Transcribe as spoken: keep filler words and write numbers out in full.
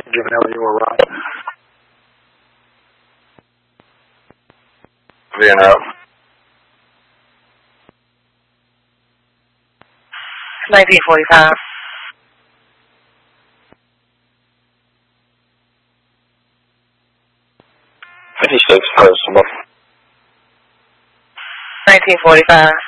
given how you arrived. V N L. nineteen forty-five. fifty-six, personal. nineteen forty-five.